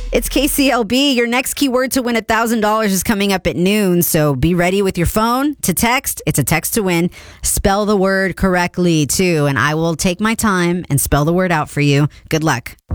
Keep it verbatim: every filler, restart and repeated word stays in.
It's K C L B. Your next keyword to win one thousand dollars is coming up at noon, so be ready with your phone to text. It's a text to win. Spell the word correctly, too, and I will take my time and spell the word out for you. Good luck.